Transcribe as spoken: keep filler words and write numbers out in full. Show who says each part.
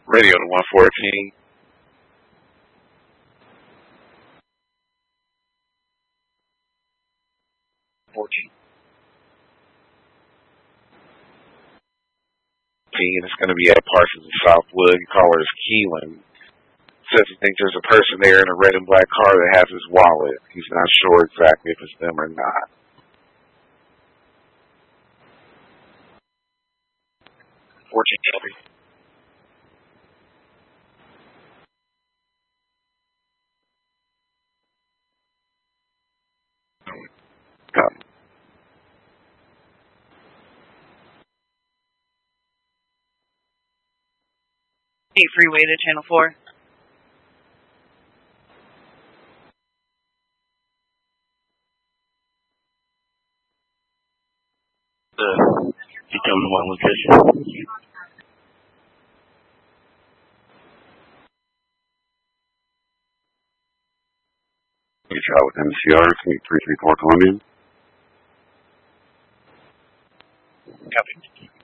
Speaker 1: Radio to one fourteen.
Speaker 2: fourteen.
Speaker 1: It's going to be at Parsons in Southwood. Caller is Keelan. Says he thinks there's a person there in a red and black car that has his wallet. He's not sure exactly if it's them or not.
Speaker 2: fourteen Shelby.
Speaker 1: Come.
Speaker 3: eight Freeway to Channel four.
Speaker 2: Uh, you come to one location.
Speaker 1: You shot with M C R, three three four Colombian.
Speaker 2: Copy.